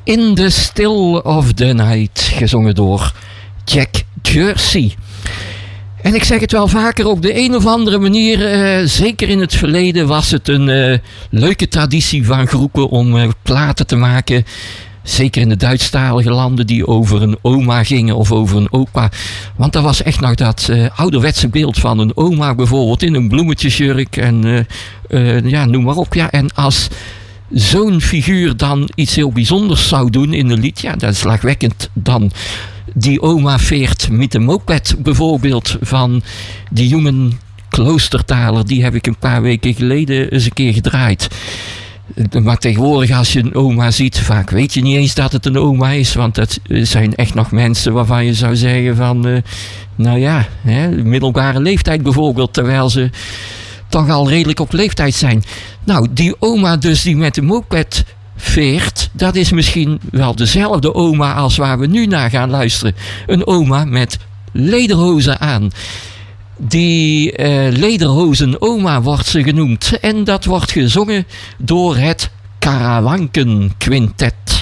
In the Still of the Night, gezongen door Jack Jersey. En ik zeg het wel vaker, op de een of andere manier, zeker in het verleden was het een leuke traditie van groepen om platen te maken. Zeker in de Duitsstalige landen die over een oma gingen of over een opa. Want dat was echt nog dat ouderwetse beeld van een oma bijvoorbeeld in een bloemetjesjurk en noem maar op. Ja. En als zo'n figuur dan iets heel bijzonders zou doen in een lied, ja, dat is lachwekkend dan. Die oma veert met de moped bijvoorbeeld van die jongen Kloostertaler, die heb ik een paar weken geleden eens een keer gedraaid. Maar tegenwoordig als je een oma ziet, vaak weet je niet eens dat het een oma is, want dat zijn echt nog mensen waarvan je zou zeggen van, middelbare leeftijd bijvoorbeeld, terwijl ze toch al redelijk op leeftijd zijn. Nou, die oma dus die met de moped veert, dat is misschien wel dezelfde oma als waar we nu naar gaan luisteren. Een oma met lederhozen aan. Die lederhozen oma wordt ze genoemd. En dat wordt gezongen door het Karawanken Quintet.